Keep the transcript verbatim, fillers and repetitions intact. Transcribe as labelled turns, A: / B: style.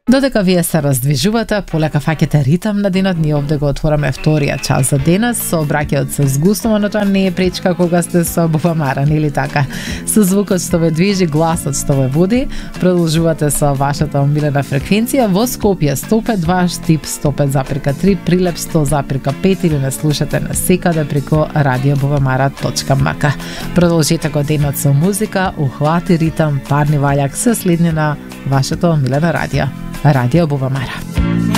A: Додека вие се раздвижувате, полека фаќате ритам на денот, ние овде го отвораме вториот час за денес со обраќајот се згустува, но тоа не е пречка кога сте со Бувамара, нели така? Со звукот што ве движи, гласот што ве води, продолжувате со вашата омилена фреквенција во Скопје сто пет и два, Штип сто пет запирка три, Прилеп сто запирка пет или не слушате на секаде преку радио бувамара точка ем ка. Продолжете го денот со музика, ухвати ритам, парни ваљак се следни на вашето омилено радио. Радио Бувамара.